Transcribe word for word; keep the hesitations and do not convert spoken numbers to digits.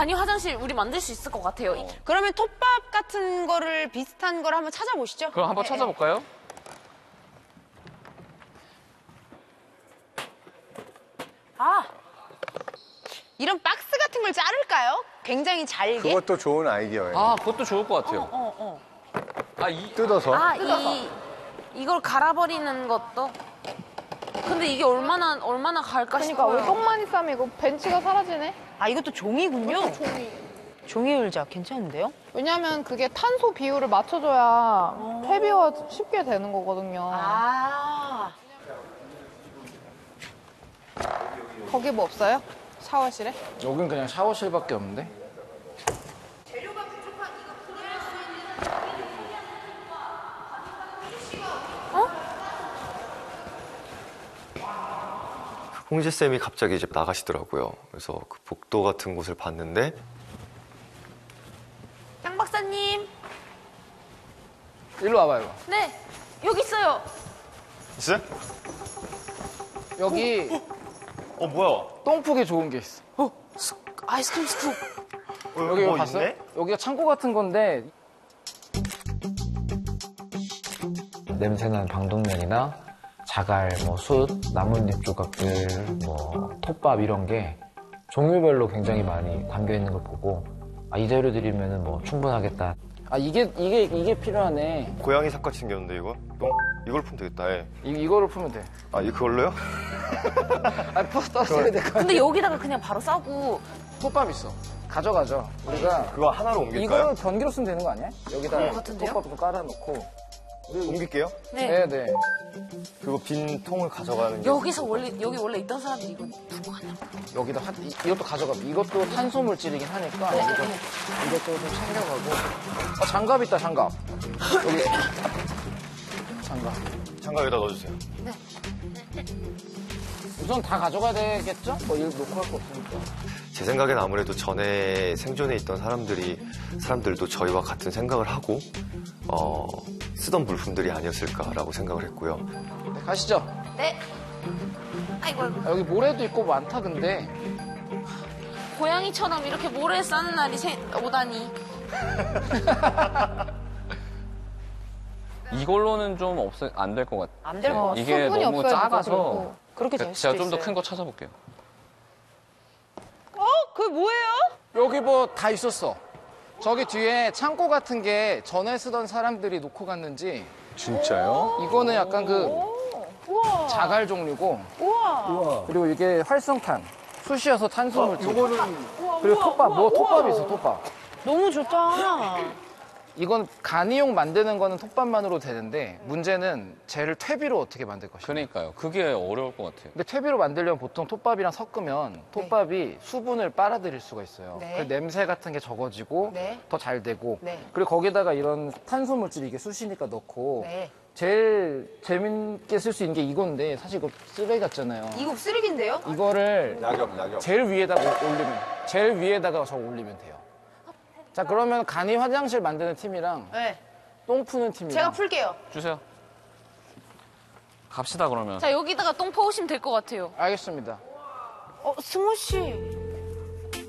간이 화장실 우리 만들 수 있을 것 같아요. 어. 그러면 톱밥 같은 거를 비슷한 걸 한번 찾아보시죠. 그럼 한번 네, 찾아볼까요? 아, 이런 박스 같은 걸 자를까요? 굉장히 잘게. 그것도 좋은 아이디어예요. 아, 그것도 좋을 것 같아요. 어, 어. 아, 이, 뜯어서. 아, 이, 이걸 갈아버리는 것도? 근데 이게 얼마나, 얼마나 갈까 그러니까 싶어요. 왜 똥만이 싸면 이거 벤치가 사라지네? 아, 이것도 종이군요. 종이. 종이 의자 괜찮은데요? 왜냐면 그게 탄소 비율을 맞춰줘야 퇴비화 쉽게 되는 거거든요. 아. 거기 뭐 없어요? 샤워실에? 여긴 그냥 샤워실밖에 없는데? 홍지쌤이 갑자기 이제 나가시더라고요. 그래서 그 복도 같은 곳을 봤는데 양 박사님. 일로 와봐요. 네, 여기 있어요. 있어요? 여기 어 뭐야? 똥 푸기 좋은 게 있어. 어, 스, 아이스크림 스쿱. 어, 여기 뭐 봤어요? 있네? 여기가 창고 같은 건데 냄새나는 방독면이나 자갈, 뭐 숯, 나뭇잎 조각들, 뭐 톱밥 이런 게 종류별로 굉장히 많이 담겨 있는 걸 보고 아, 이 재료들이면 뭐 충분하겠다. 아 이게 이게 이게 필요하네. 고양이 삭같이 생겼는데 이거? 똥? 이걸 풀면 되겠다. 예. 이, 이거를 풀면 돼. 아 이거 그걸로요? 아 풀어 떨어져야 될 거. 근데 여기다가 그냥 바로 싸고. 톱밥 있어. 가져가죠. 우리가 그거 하나로 옮길까요? 이거를 변기로 쓰면 되는 거 아니야? 여기다 같은데요? 톱밥 좀 깔아놓고. 옮길게요. 네. 네네. 그거 빈 통을 가져가는 게 여기서 원래, 여기 원래 있던 사람들이 이거 두고 갔나 봐. 여기다 하, 이, 이것도 가져가. 이것도 탄소 물질이긴 하니까 네. 이거 이것도 좀 챙겨가고. 아 장갑 있다 장갑. 여기 장갑. 장갑에다 넣어주세요. 우선 다 가져가야 되겠죠? 뭐 일 놓고 할 거 없으니까. 제 생각엔 아무래도 전에 생존에 있던 사람들이 사람들도 저희와 같은 생각을 하고 어, 쓰던 물품들이 아니었을까라고 생각을 했고요. 네, 가시죠. 네. 아이고, 아이고. 아, 여기 모래도 있고 많다 근데. 고양이처럼 이렇게 모래 싸는 날이 세, 오다니. 이걸로는 좀 없애, 안 될 것 같아요. 안 될 것 어, 같아요. 이게 수분이 너무 없어요, 작아서. 그리고. 그렇게 될 수도 제가 좀 더 있어요. 큰 거 찾아볼게요. 어? 그게 뭐예요? 여기 뭐 다 있었어. 저기 뒤에 창고 같은 게 전에 쓰던 사람들이 놓고 갔는지. 진짜요? 이거는 약간 그 우와. 자갈 종류고. 우와. 그리고 이게 활성탄. 숯이어서 탄소 물질. 그리고 톱밥. 뭐 톱밥이 있어 톱밥. 너무 좋다. 이건 간이용 만드는 거는 톱밥만으로 되는데 문제는 쟤를 퇴비로 어떻게 만들 것인가. 그러니까요. 그게 어려울 것 같아요. 근데 퇴비로 만들려면 보통 톱밥이랑 섞으면 톱밥이 수분을 빨아들일 수가 있어요. 네. 그래서 냄새 같은 게 적어지고 네. 더 잘 되고 네. 그리고 거기다가 이런 탄소 물질 이게 숯이니까 넣고 네. 제일 재밌게 쓸 수 있는 게 이건데 사실 이거 쓰레기 같잖아요. 이거 쓰레기인데요? 이거를 낙엽, 낙엽. 제일 위에다가 올리면 제일 위에다가 저거 올리면 돼요. 자 그러면 간이 화장실 만드는 팀이랑 네. 똥 푸는 팀이랑 제가 풀게요. 주세요. 갑시다, 그러면. 자, 여기다가 똥 퍼오시면 될 것 같아요. 알겠습니다. 어, 승호 씨.